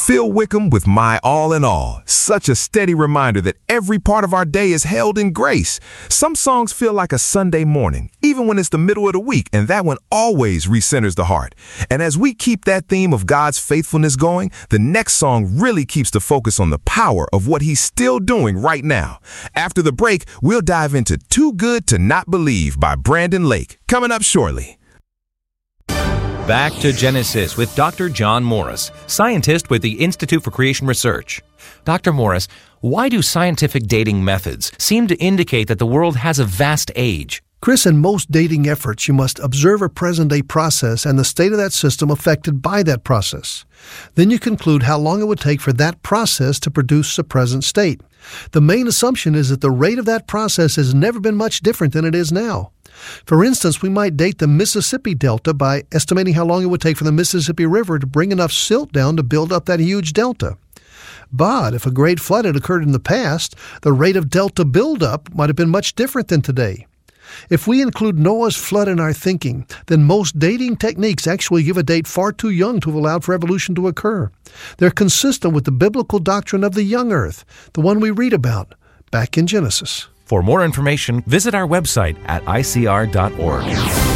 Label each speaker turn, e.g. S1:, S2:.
S1: Phil Wickham with My All in All. Such a steady reminder that every part of our day is held in grace. Some songs feel like a Sunday morning, even when it's the middle of the week, and that one always recenters the heart. And as we keep that theme of God's faithfulness going, the next song really keeps the focus on the power of what He's still doing right now. After the break, we'll dive into Too Good to Not Believe by Brandon Lake, coming up shortly.
S2: Back to Genesis with Dr. John Morris, scientist with the Institute for Creation Research. Dr. Morris, why do scientific dating methods seem to indicate that the world has a vast age?
S3: Chris, in most dating efforts, you must observe a present-day process and the state of that system affected by that process. Then you conclude how long it would take for that process to produce a present state. The main assumption is that the rate of that process has never been much different than it is now. For instance, we might date the Mississippi Delta by estimating how long it would take for the Mississippi River to bring enough silt down to build up that huge delta. But if a great flood had occurred in the past, the rate of delta buildup might have been much different than today. If we include Noah's flood in our thinking, then most dating techniques actually give a date far too young to have allowed for evolution to occur. They're consistent with the biblical doctrine of the young earth, the one we read about back in Genesis.
S2: For more information, visit our website at icr.org.